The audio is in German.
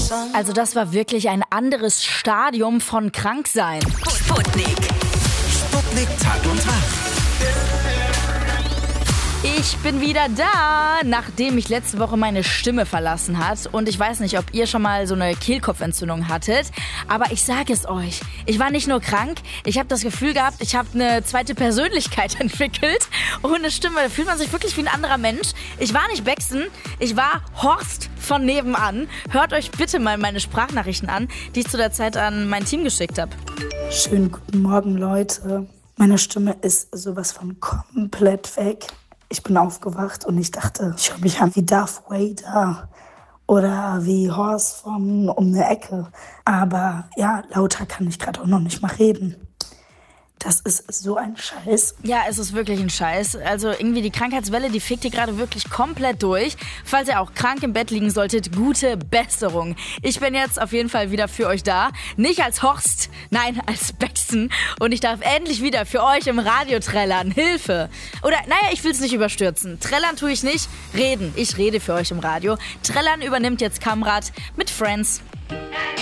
Also das war wirklich ein anderes Stadium von Kranksein. Sputnik. Sputnik Tag und Tag. Ich bin wieder da, nachdem mich letzte Woche meine Stimme verlassen hat. Und ich weiß nicht, ob ihr schon mal so eine Kehlkopfentzündung hattet. Aber ich sage es euch, ich war nicht nur krank, ich habe das Gefühl gehabt, ich habe eine zweite Persönlichkeit entwickelt. Ohne Stimme, da fühlt man sich wirklich wie ein anderer Mensch. Ich war nicht Bexen, ich war Horst von nebenan. Hört euch bitte mal meine Sprachnachrichten an, die ich zu der Zeit an mein Team geschickt habe. Schönen guten Morgen, Leute. Meine Stimme ist sowas von komplett weg. Ich bin aufgewacht und ich dachte, ich höre mich an wie Darth Vader oder wie Horst von um eine Ecke. Aber ja, lauter kann ich gerade auch noch nicht mal reden. Das ist so ein Scheiß. Ja, es ist wirklich ein Scheiß. Also irgendwie die Krankheitswelle, die fegt hier gerade wirklich komplett durch. Falls ihr auch krank im Bett liegen solltet, gute Besserung. Ich bin jetzt auf jeden Fall wieder für euch da. Nicht als Horst, nein, als Bexen. Und ich darf endlich wieder für euch im Radio trällern. Hilfe. Oder, naja, ich will es nicht überstürzen. Trällern tue ich nicht, reden. Ich rede für euch im Radio. Trällern übernimmt jetzt Kamrat mit Friends.